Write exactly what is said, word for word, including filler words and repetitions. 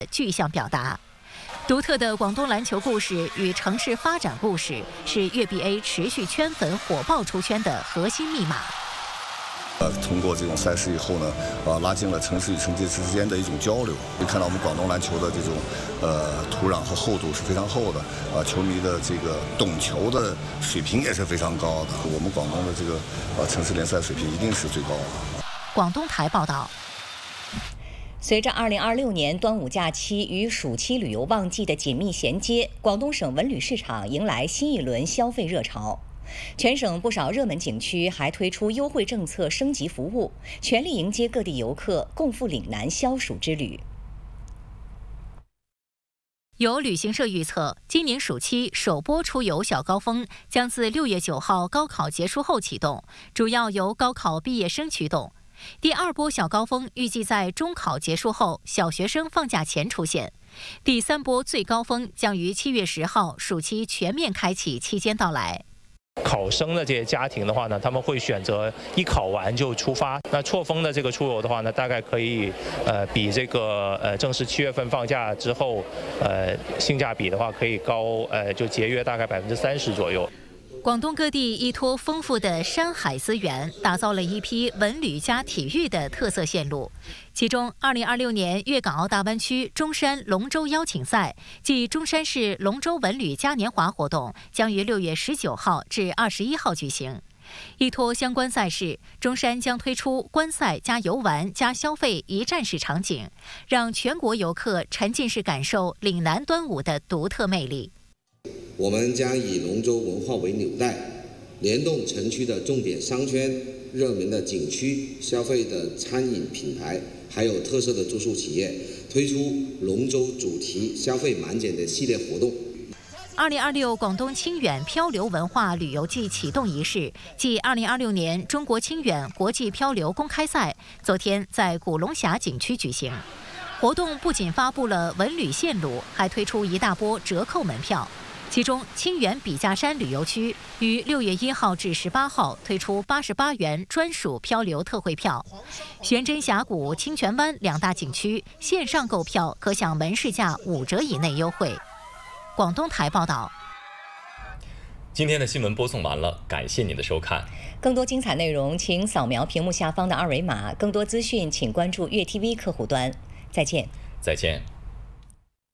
具象表达。独特的广东篮球故事与城市发展故事是粤 B A 持续圈粉火爆出圈的核心密码。 呃，通过这种赛事以后呢，呃，拉近了城市与城市之间的一种交流。可以看到我们广东篮球的这种呃土壤和厚度是非常厚的，啊、呃，球迷的这个懂球的水平也是非常高的。我们广东的这个呃城市联赛水平一定是最高的。 广东台报道。 随着二零二六年端午假期与暑期旅游旺季的紧密衔接，广东省文旅市场迎来新一轮消费热潮。全省不少热门景区还推出优惠政策升级服务，全力迎接各地游客共赴岭南消暑之旅。 有旅行社预测，今年暑期首波出游小高峰将自六月九号高考结束后启动，主要由高考毕业生驱动。第二波小高峰预计在中考结束后，小学生放假前出现。第三波最高峰将于七月十号暑期全面开启期间到来。 考生的这些家庭的话呢，他们会选择一考完就出发。那错峰的这个出游的话呢，大概可以呃比这个呃正式七月份放假之后，呃性价比的话可以高呃就节约大概百分之三十左右。 广东各地依托丰富的山海资源，打造了一批文旅加体育的特色线路。其中，二零二六年粤港澳大湾区中山龙舟邀请赛暨中山市龙舟文旅嘉年华活动将于六月十九号至二十一号举行。依托相关赛事，中山将推出观赛加游玩加消费一站式场景，让全国游客沉浸式感受岭南端午的独特魅力。 我们将以龙舟文化为纽带，联动城区的重点商圈、热门的景区、消费的餐饮品牌，还有特色的住宿企业，推出龙舟主题消费满减的系列活动。 二零二六广东清远漂流文化旅游季启动仪式暨二零二六年中国清远国际漂流公开赛昨天在古龙峡景区举行。活动不仅发布了文旅线路，还推出一大波折扣门票。其中，清远笔架山旅游区于六月一号至十八号推出八十八元专属漂流特惠票，玄真峡谷、清泉湾两大景区线上购票可享门市价五折以内优惠。广东台报道。 今天的新闻播送完了，感谢您的收看。 更多精彩内容，请扫描屏幕下方的二维码。更多资讯，请关注粤 T V 客户端。再见。 再见。